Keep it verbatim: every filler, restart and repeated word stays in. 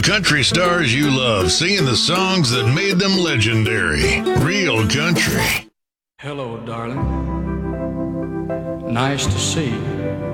country stars you love singing the songs that made them legendary. Real country. Hello, darling. Nice to see you.